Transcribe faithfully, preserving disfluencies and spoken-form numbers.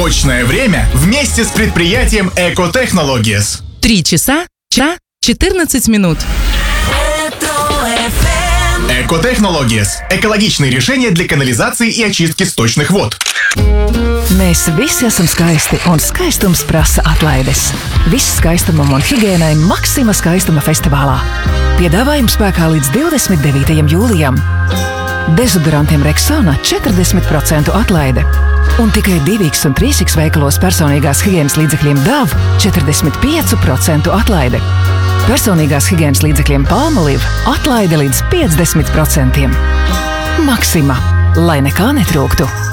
Точное время вместе с предприятием Экотехнологиес. Три часа, ча, четырнадцать минут. Экотехнологиес – экологичные решения для канализации и очистки сточных вод. Mēs visi esam skaisti, un skaistums prasa atlaides. Viss skaistumam un higiēnai Maxima skaistuma festivālā. Piedāvājums spēkā līdz divdesmit devītajam jūlijam. Dezodorantiem Rexona četrdesmit procentu atlaide. Un tikai divi iks un trīs iks veikalos personīgās higienas līdzekļiem Dove četrdesmit pieci procenti atlaide. Personīgās higienas līdzekļiem Palmolive atlaide līdz piecdesmit procentiem. Maxima, lai nekā netrūktu.